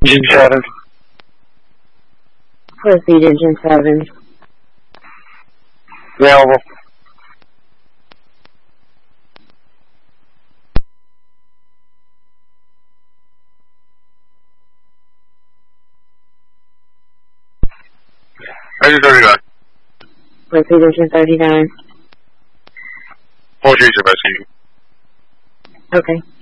Engine 7. Proceed, engine 7. Available. Engine 39. Proceed, engine 39. 4 G's of SU. Okay.